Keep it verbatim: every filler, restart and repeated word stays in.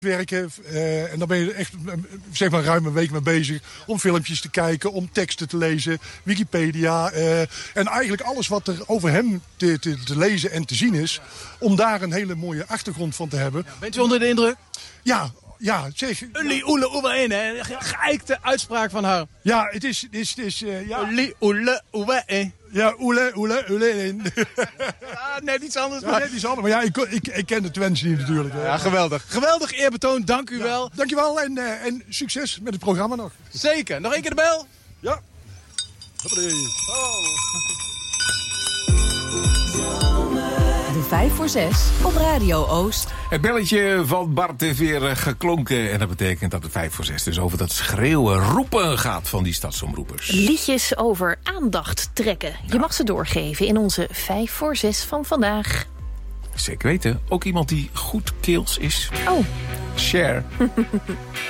werken. Uh, en dan ben je echt zeg maar ruim een week mee bezig om filmpjes te kijken, om teksten te lezen, Wikipedia. Uh, en eigenlijk alles wat er over hem te, te, te lezen en te zien is, om daar een hele mooie achtergrond van te hebben. Ja, bent u onder de indruk? Ja, ja, zeg. Uli oele oele in, hè? Geëikte uitspraak van haar. Ja, het is, het is, het is uh, ja. Uli oele oele in. Ja, oele, oele, oele in. Ja, net iets anders. Ja, Maar... net iets anders. Maar ja, ik, ik, ik ken de Twents niet natuurlijk. Ja, geweldig. Geweldig eerbetoon, dank u ja, wel. Dankjewel en, uh, en succes met het programma nog. Zeker. Nog één keer de bel? Ja. Hoppatee. Oh. De vijf voor zes op Radio Oost. Het belletje van Bart heeft weer geklonken. En dat betekent dat de vijf voor zes dus over dat schreeuwen, roepen gaat van die stadsomroepers. Liedjes over aandacht trekken. Ja. Je mag ze doorgeven in onze vijf voor zes van vandaag. Zeker weten. Ook iemand die goed keels is. Oh. Cher.